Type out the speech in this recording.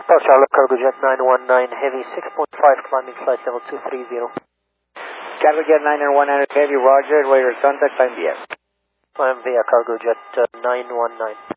Charlotte Cargo Jet 919 Heavy 6.5 climbing flight level 230. Cargo Jet 919 Heavy, roger, and wait your contact, climb VS. Climb via Cargo Jet 919.